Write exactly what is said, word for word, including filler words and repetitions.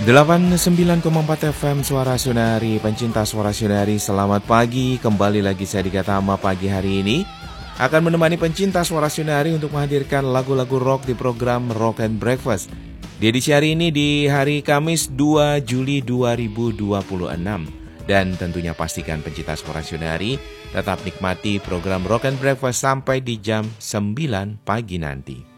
delapan puluh sembilan koma empat F M Suara Sunari, pencinta Suara Sunari, selamat pagi. Kembali lagi saya Dika Tama pagi hari ini akan menemani pencinta Suara Sunari untuk menghadirkan lagu-lagu rock di program Rock and Breakfast. Di edisi hari ini di hari Kamis dua Juli dua ribu dua puluh enam. Dan tentunya pastikan pencinta Suara Sunari tetap nikmati program Rock and Breakfast sampai di jam sembilan pagi nanti.